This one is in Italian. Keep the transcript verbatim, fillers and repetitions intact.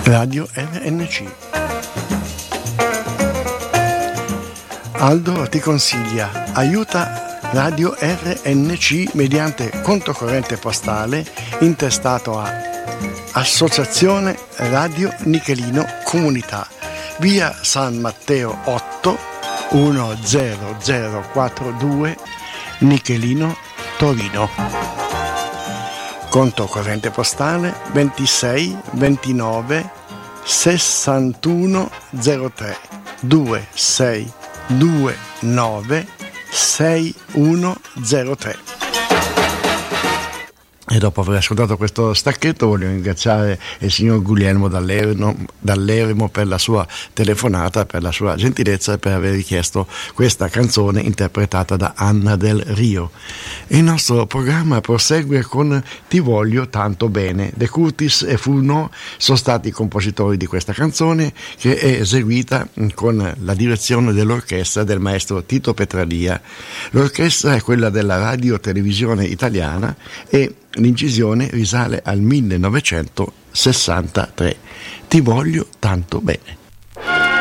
Radio R N C. Aldo ti consiglia: aiuta Radio R N C mediante conto corrente postale intestato a Associazione Radio Nichelino Comunità, via San Matteo otto uno zero zero quattro due, Nichelino, Torino. Conto corrente postale ventisei ventinove sessantuno zero tre due sei due nove sei uno zero tre. E dopo aver ascoltato questo stacchetto voglio ringraziare il signor Guglielmo Dall'Eremo, Dall'Eremo per la sua telefonata, per la sua gentilezza e per aver richiesto questa canzone interpretata da Anna Del Rio. Il nostro programma prosegue con Ti voglio tanto bene. De Curtis e Furneaux sono stati i compositori di questa canzone, che è eseguita con la direzione dell'orchestra del maestro Tito Petralia. L'orchestra è quella della Radio Televisione Italiana e l'incisione risale al millenovecentosessantatré. Ti voglio tanto bene.